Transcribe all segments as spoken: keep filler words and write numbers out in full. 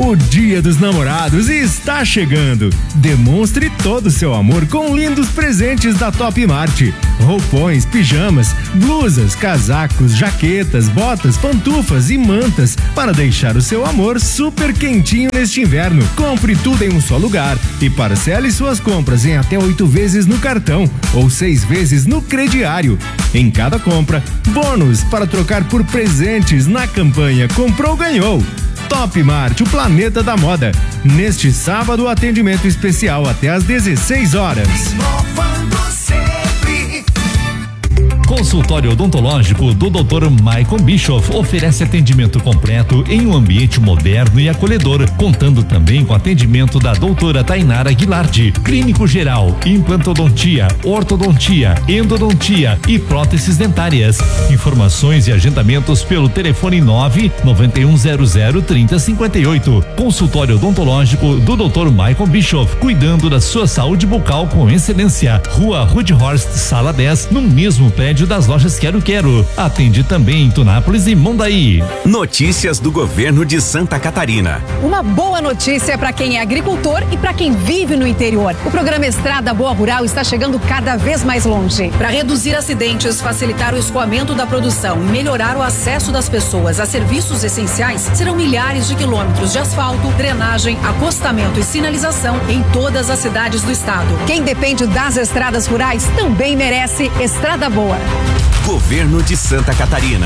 O Dia dos Namorados está chegando. Demonstre todo o seu amor com lindos presentes da Top Mart. Roupões, pijamas, blusas, casacos, jaquetas, botas, pantufas e mantas para deixar o seu amor super quentinho neste inverno. Compre tudo em um só lugar e parcele suas compras em até oito vezes no cartão ou seis vezes no crediário. Em cada compra, bônus para trocar por presentes na campanha Comprou Ganhou. Top Mart, o planeta da moda. Neste sábado, atendimento especial até às dezesseis horas. Consultório odontológico do doutor Michael Bischoff oferece atendimento completo em um ambiente moderno e acolhedor, contando também com atendimento da doutora Tainara Guilard, clínico geral, implantodontia, ortodontia, endodontia e próteses dentárias. Informações e agendamentos pelo telefone nove nove um zero zero trinta cinquenta e oito. Consultório odontológico do doutor Michael Bischoff, cuidando da sua saúde bucal com excelência. Rua Rudhorst, sala dez, no mesmo prédio das lojas Quero Quero. Atende também em Tunápolis e Mondaí. Notícias do governo de Santa Catarina. Uma boa notícia para quem é agricultor e para quem vive no interior. O programa Estrada Boa Rural está chegando cada vez mais longe. Para reduzir acidentes, facilitar o escoamento da produção e melhorar o acesso das pessoas a serviços essenciais, serão milhares de quilômetros de asfalto, drenagem, acostamento e sinalização em todas as cidades do estado. Quem depende das estradas rurais também merece Estrada Boa. Governo de Santa Catarina.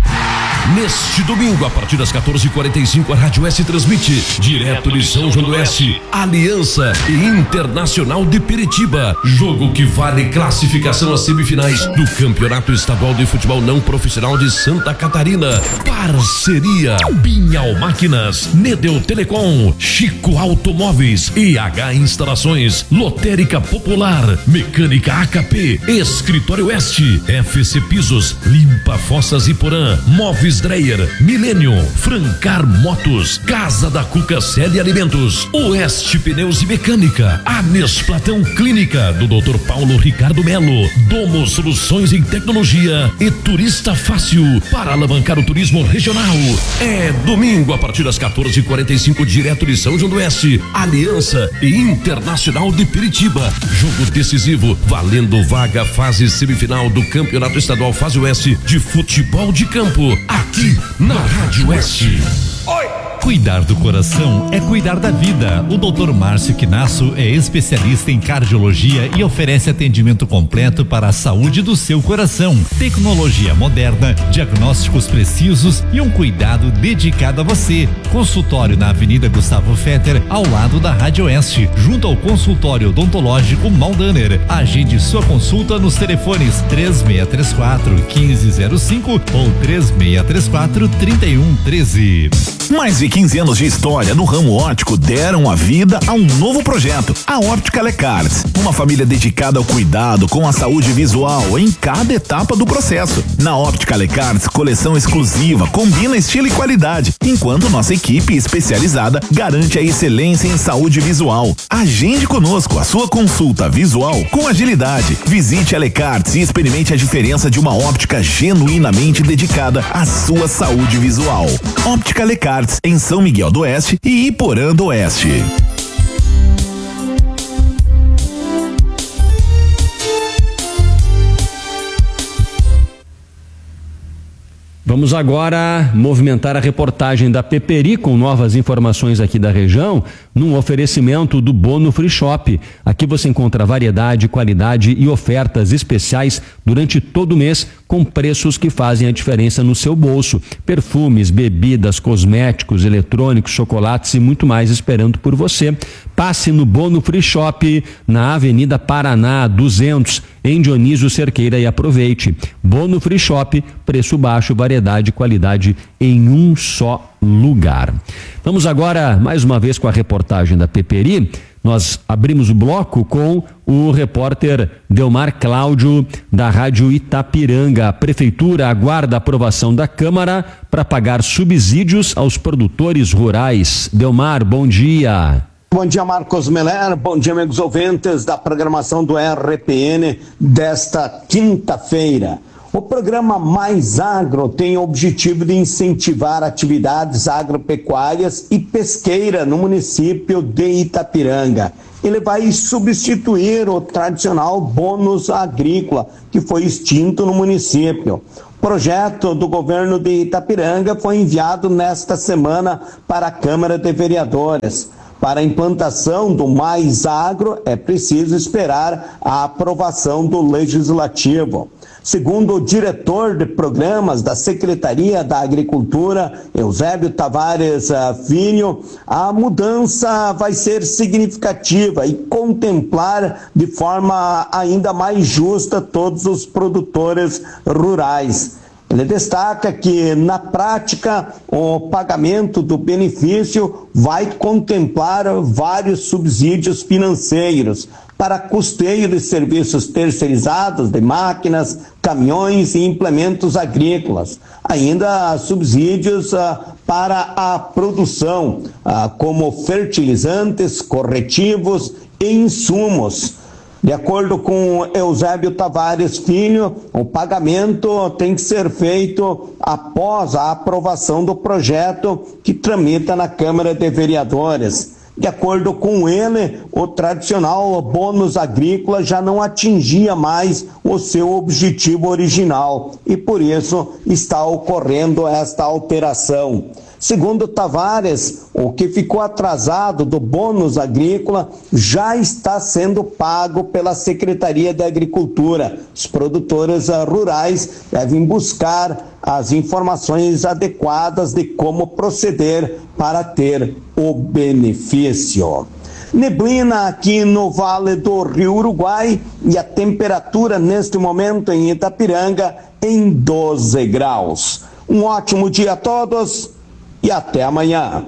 Neste domingo, a partir das quatorze e quarenta e cinco, a Rádio S transmite direto de São João do Oeste, Aliança e Internacional de Piritiba. Jogo que vale classificação às semifinais do Campeonato Estadual de Futebol Não Profissional de Santa Catarina. Parceria Pinhal Máquinas, Nedel Telecom, Chico Automóveis, E H Instalações, Lotérica Popular, Mecânica A K P, Escritório Oeste, F C Pisos, Limpa Fossas e Porã, Móveis Dreyer, Milênio, Francar Motos, Casa da Cuca Celi Alimentos, Oeste Pneus e Mecânica, Anes Platão Clínica, do doutor Paulo Ricardo Melo, Domo Soluções em Tecnologia e Turista Fácil, para alavancar o turismo regional. É domingo, a partir das quatorze e quarenta e cinco, direto de São João do Oeste, Aliança e Internacional de Piritiba. Jogo decisivo, valendo vaga fase semifinal do Campeonato Estadual Fase Oeste de Futebol de Campo. Aqui na Rádio Oeste. Oi! Cuidar do coração é cuidar da vida. O doutor Márcio Quinasso é especialista em cardiologia e oferece atendimento completo para a saúde do seu coração. Tecnologia moderna, diagnósticos precisos e um cuidado dedicado a você. Consultório na Avenida Gustavo Fetter, ao lado da Rádio Oeste, junto ao consultório odontológico Maldaner. Agende sua consulta nos telefones três seis três quatro, um cinco zero cinco ou três seis três quatro, três um um três. Mais de quinze anos de história no ramo óptico deram a vida a um novo projeto, a Óptica Lecarts, uma família dedicada ao cuidado com a saúde visual em cada etapa do processo. Na Óptica Lecarts, coleção exclusiva combina estilo e qualidade, enquanto nossa equipe especializada garante a excelência em saúde visual. Agende conosco a sua consulta visual com agilidade. Visite a Lecarts e experimente a diferença de uma óptica genuinamente dedicada à sua saúde visual. Óptica Lecarts, em São Miguel do Oeste e Iporã do Oeste. Vamos agora movimentar a reportagem da Peperi com novas informações aqui da região, num oferecimento do Bono Free Shop. Aqui você encontra variedade, qualidade e ofertas especiais durante todo o mês, com preços que fazem a diferença no seu bolso. Perfumes, bebidas, cosméticos, eletrônicos, chocolates e muito mais esperando por você. Passe no Bono Free Shop, na Avenida Paraná duzentos, em Dionísio Cerqueira, e aproveite. Bono Free Shop, preço baixo, variedade e qualidade em um só lugar. Vamos agora mais uma vez com a reportagem da Peperi. Nós abrimos o bloco com o repórter Delmar Cláudio, da Rádio Itapiranga. A Prefeitura aguarda a aprovação da Câmara para pagar subsídios aos produtores rurais. Delmar, bom dia. Bom dia, Marcos Meller. Bom dia, amigos ouvintes da programação do R P N desta quinta-feira. O programa Mais Agro tem o objetivo de incentivar atividades agropecuárias e pesqueira no município de Itapiranga. Ele vai substituir o tradicional bônus agrícola, que foi extinto no município. O projeto do governo de Itapiranga foi enviado nesta semana para a Câmara de Vereadores. Para a implantação do Mais Agro, é preciso esperar a aprovação do Legislativo. Segundo o diretor de programas da Secretaria da Agricultura, Eusébio Tavares Filho, a mudança vai ser significativa e contemplar de forma ainda mais justa todos os produtores rurais. Ele destaca que, na prática, o pagamento do benefício vai contemplar vários subsídios financeiros para custeio de serviços terceirizados de máquinas, caminhões e implementos agrícolas. Ainda subsídios ah, para a produção, ah, como fertilizantes, corretivos e insumos. De acordo com Eusébio Tavares Filho, o pagamento tem que ser feito após a aprovação do projeto que tramita na Câmara de Vereadores. De acordo com ele, o tradicional bônus agrícola já não atingia mais o seu objetivo original e, por isso, está ocorrendo esta alteração. Segundo Tavares, o que ficou atrasado do bônus agrícola já está sendo pago pela Secretaria de Agricultura. Os produtores rurais devem buscar as informações adequadas de como proceder para ter o benefício. Neblina aqui no Vale do Rio Uruguai e a temperatura neste momento em Itapiranga em doze graus. Um ótimo dia a todos e até amanhã.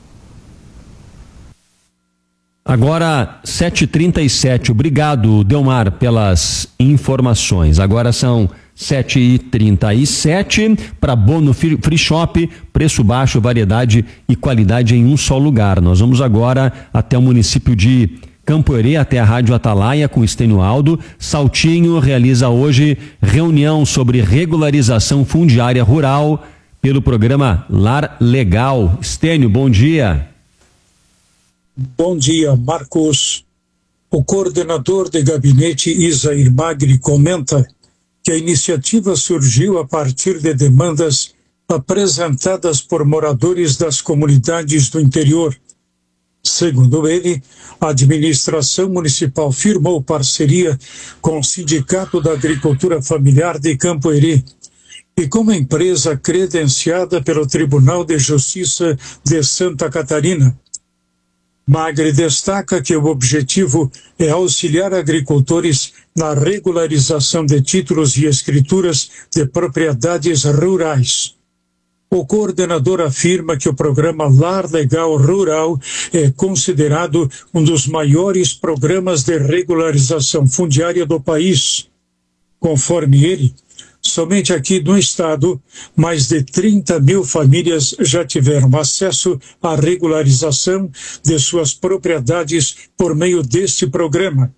Agora, sete e trinta e sete. Obrigado, Delmar, pelas informações. Agora são sete e trinta e sete. Para Bono Free Shop, preço baixo, variedade e qualidade em um só lugar. Nós vamos agora até o município de Campo Herê, até a Rádio Atalaia com Estênio Aldo. Saltinho realiza hoje reunião sobre regularização fundiária rural pelo programa Lar Legal. Estênio, bom dia. Bom dia, Marcos. O coordenador de gabinete Isair Magri comenta que a iniciativa surgiu a partir de demandas apresentadas por moradores das comunidades do interior. Segundo ele, a administração municipal firmou parceria com o Sindicato da Agricultura Familiar de Campo Herê e com uma empresa credenciada pelo Tribunal de Justiça de Santa Catarina. Magri destaca que o objetivo é auxiliar agricultores na regularização de títulos e escrituras de propriedades rurais. O coordenador afirma que o programa Lar Legal Rural é considerado um dos maiores programas de regularização fundiária do país. Conforme ele, somente aqui no estado, mais de trinta mil famílias já tiveram acesso à regularização de suas propriedades por meio deste programa.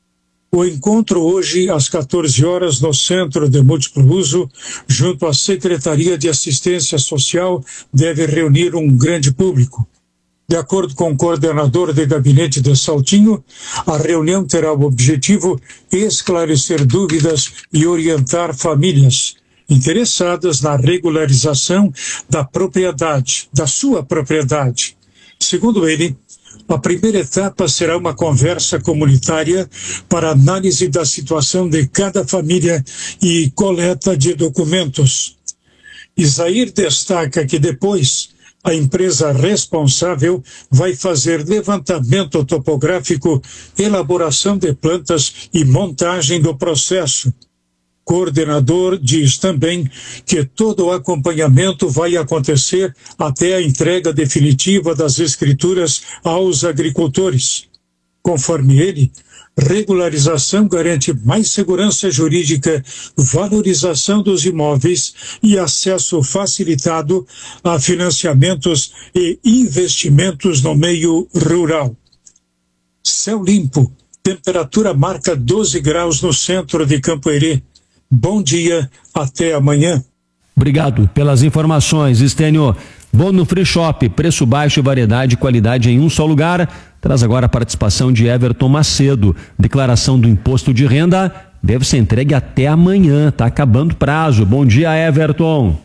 O encontro hoje, às quatorze horas, no Centro de Múltiplo Uso, junto à Secretaria de Assistência Social, deve reunir um grande público. De acordo com o coordenador de gabinete de Saltinho, a reunião terá o objetivo de esclarecer dúvidas e orientar famílias interessadas na regularização da propriedade, da sua propriedade. Segundo ele, a primeira etapa será uma conversa comunitária para análise da situação de cada família e coleta de documentos. Isair destaca que depois a empresa responsável vai fazer levantamento topográfico, elaboração de plantas e montagem do processo. Coordenador diz também que todo o acompanhamento vai acontecer até a entrega definitiva das escrituras aos agricultores. Conforme ele, regularização garante mais segurança jurídica, valorização dos imóveis e acesso facilitado a financiamentos e investimentos no meio rural. Céu limpo, temperatura marca doze graus no centro de Campo Herê. Bom dia, até amanhã. Obrigado pelas informações, Estênio. Bono Free Shop, preço baixo e variedade e qualidade em um só lugar. Traz agora a participação de Everton Macedo. Declaração do imposto de renda deve ser entregue até amanhã, tá acabando o prazo. Bom dia, Everton.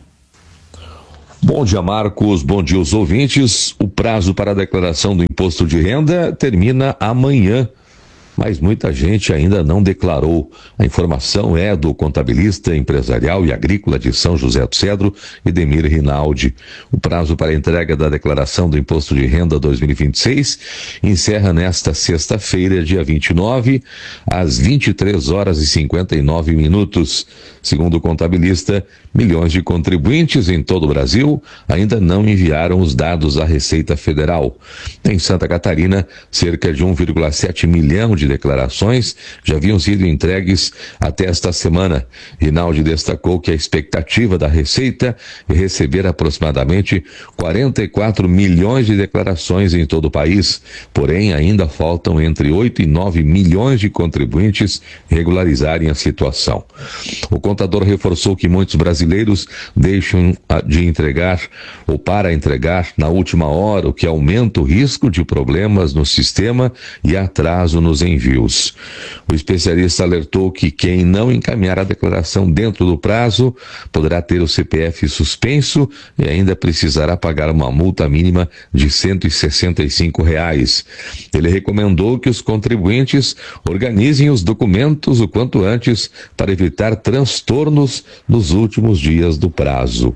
Bom dia, Marcos. Bom dia, os ouvintes. O prazo para a declaração do imposto de renda termina amanhã, mas muita gente ainda não declarou. A informação é do contabilista empresarial e agrícola de São José do Cedro, Edemir Rinaldi. O prazo para a entrega da declaração do Imposto de Renda dois mil e vinte e seis encerra nesta sexta-feira, dia vinte e nove, às vinte e três horas e cinquenta e nove minutos. Segundo o contabilista, milhões de contribuintes em todo o Brasil ainda não enviaram os dados à Receita Federal. Em Santa Catarina, cerca de um vírgula sete milhão de declarações já haviam sido entregues até esta semana. Rinaldi destacou que a expectativa da Receita é receber aproximadamente quarenta e quatro milhões de declarações em todo o país, porém ainda faltam entre oito e nove milhões de contribuintes regularizarem a situação. O contador reforçou que muitos brasileiros deixam de entregar ou para entregar na última hora, o que aumenta o risco de problemas no sistema e atraso nos envios. O especialista alertou que quem não encaminhar a declaração dentro do prazo poderá ter o C P F suspenso e ainda precisará pagar uma multa mínima de cento e sessenta e cinco reais. Ele recomendou que os contribuintes organizem os documentos o quanto antes para evitar transtornos nos últimos dias do prazo.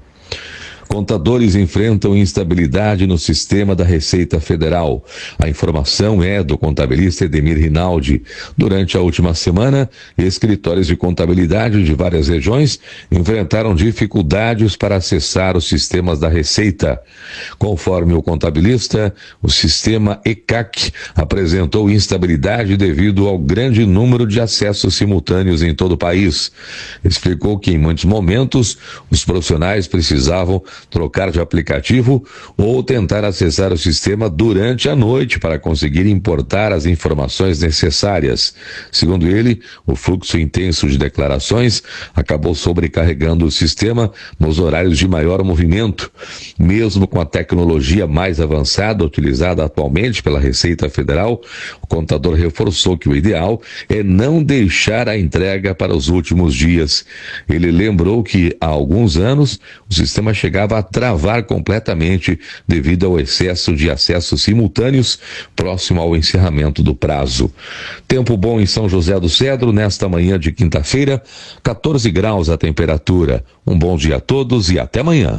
Contadores enfrentam instabilidade no sistema da Receita Federal. A informação é do contabilista Edemir Rinaldi. Durante a última semana, escritórios de contabilidade de várias regiões enfrentaram dificuldades para acessar os sistemas da Receita. Conforme o contabilista, o sistema E C A C apresentou instabilidade devido ao grande número de acessos simultâneos em todo o país. Explicou que, em muitos momentos, os profissionais precisavam trocar de aplicativo ou tentar acessar o sistema durante a noite para conseguir importar as informações necessárias. Segundo ele, o fluxo intenso de declarações acabou sobrecarregando o sistema nos horários de maior movimento. Mesmo com a tecnologia mais avançada utilizada atualmente pela Receita Federal, o contador reforçou que o ideal é não deixar a entrega para os últimos dias. Ele lembrou que há alguns anos o sistema chegava a travar completamente devido ao excesso de acessos simultâneos próximo ao encerramento do prazo. Tempo bom em São José do Cedro nesta manhã de quinta-feira, quatorze graus a temperatura. Um bom dia a todos e até amanhã.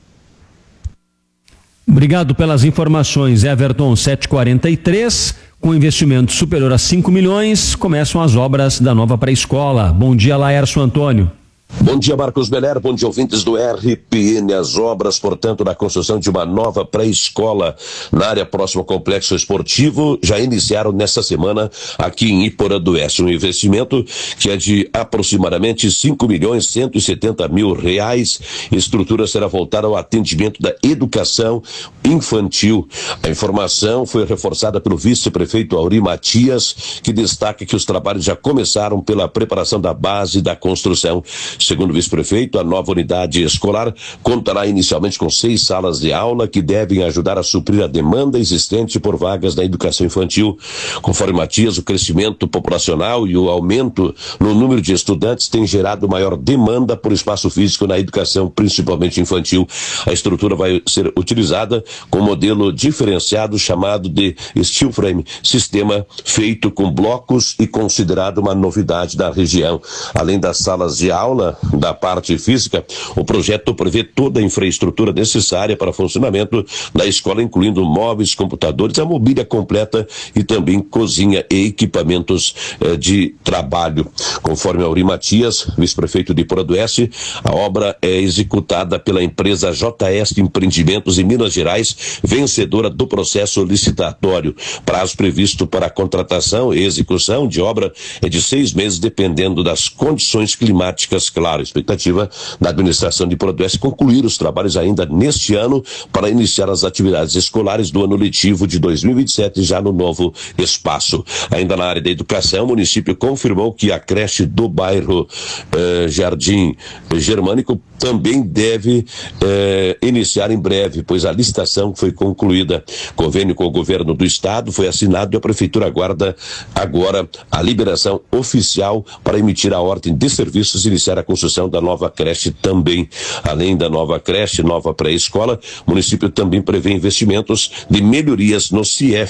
Obrigado pelas informações, Everton. Sete e quarenta e três, com investimento superior a cinco milhões, começam as obras da nova pré-escola. Bom dia, Laércio Antônio. Bom dia, Marcos Beller, bom dia, ouvintes do R P N. As obras, portanto, da construção de uma nova pré-escola na área próxima ao complexo esportivo já iniciaram nesta semana aqui em Iporã do Oeste. Um investimento que é de aproximadamente cinco milhões cento e setenta mil reais. A estrutura será voltada ao atendimento da educação infantil. A informação foi reforçada pelo vice-prefeito Auri Matias, que destaca que os trabalhos já começaram pela preparação da base da construção. Segundo o vice-prefeito, a nova unidade escolar contará inicialmente com seis salas de aula que devem ajudar a suprir a demanda existente por vagas na educação infantil. Conforme Matias, o crescimento populacional e o aumento no número de estudantes tem gerado maior demanda por espaço físico na educação, principalmente infantil. A estrutura vai ser utilizada com um modelo diferenciado chamado de steel frame, sistema feito com blocos e considerado uma novidade da região. Além das salas de aula, da parte física, o projeto prevê toda a infraestrutura necessária para funcionamento da escola, incluindo móveis, computadores, a mobília completa e também cozinha e equipamentos eh, de trabalho. Conforme Auri Matias, vice-prefeito de Iporã do Oeste, a obra é executada pela empresa J S Empreendimentos em Minas Gerais, vencedora do processo licitatório. Prazo previsto para a contratação e execução de obra é de seis meses, dependendo das condições climáticas, claro. claro, a expectativa da administração de Prodeste concluir os trabalhos ainda neste ano para iniciar as atividades escolares do ano letivo de dois mil e vinte e sete já no novo espaço. Ainda na área da educação, o município confirmou que a creche do bairro eh, Jardim Germânico também deve eh, iniciar em breve, pois a licitação foi concluída. Convênio com o governo do estado foi assinado e a prefeitura aguarda agora a liberação oficial para emitir a ordem de serviços e iniciar a construção da nova creche também. Além da nova creche, nova pré-escola, o município também prevê investimentos de melhorias no C I E